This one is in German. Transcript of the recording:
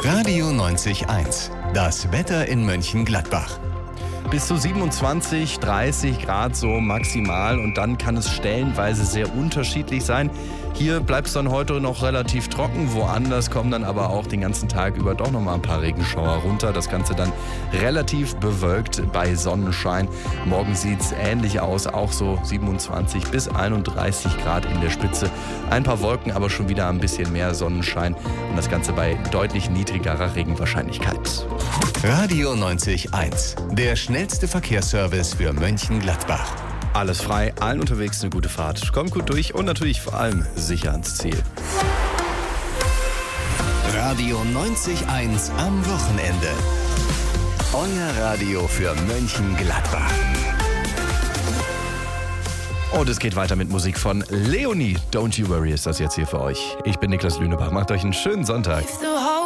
Radio 90.1. Das Wetter in Mönchengladbach. Bis zu 27, 30 Grad so maximal und dann kann es stellenweise sehr unterschiedlich sein. Hier bleibt es dann heute noch relativ trocken, woanders kommen dann aber auch den ganzen Tag über doch nochmal ein paar Regenschauer runter. Das Ganze dann relativ bewölkt bei Sonnenschein. Morgen sieht es ähnlich aus, auch so 27 bis 31 Grad in der Spitze. Ein paar Wolken, aber schon wieder ein bisschen mehr Sonnenschein und das Ganze bei deutlich niedrigerer Regenwahrscheinlichkeit. Radio 90.1. Der schnellste Verkehrsservice für Mönchengladbach. Alles frei, allen unterwegs eine gute Fahrt. Kommt gut durch und natürlich vor allem sicher ans Ziel. Radio 90.1 am Wochenende. Euer Radio für Mönchengladbach. Und es geht weiter mit Musik von Leonie. Don't You Worry ist das jetzt hier für euch. Ich bin Niklas Lünebach. Macht euch einen schönen Sonntag.